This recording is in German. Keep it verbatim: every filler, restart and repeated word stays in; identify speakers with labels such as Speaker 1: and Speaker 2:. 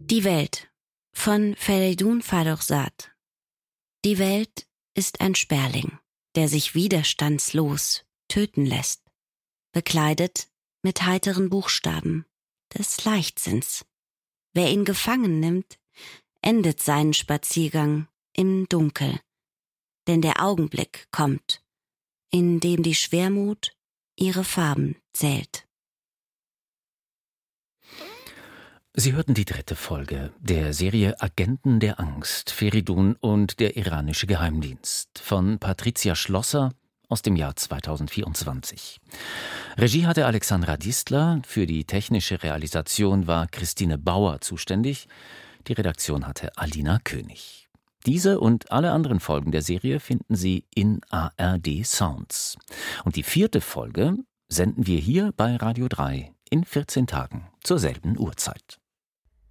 Speaker 1: Die Welt von Feridun Farrokhzad. Die Welt ist ein Sperling, der sich widerstandslos töten lässt, bekleidet mit heiteren Buchstaben des Leichtsinns. Wer ihn gefangen nimmt, endet seinen Spaziergang im Dunkel, denn der Augenblick kommt, in dem die Schwermut ihre Farben zählt.
Speaker 2: Sie hörten die dritte Folge der Serie Agenten der Angst, Feridun und der iranische Geheimdienst von Patricia Schlosser aus dem Jahr zweitausendvierundzwanzig. Regie hatte Alexandra Distler, für die technische Realisation war Christine Bauer zuständig, die Redaktion hatte Alina König. Diese und alle anderen Folgen der Serie finden Sie in A R D Sounds. Und die vierte Folge senden wir hier bei Radio drei in vierzehn Tagen zur selben Uhrzeit.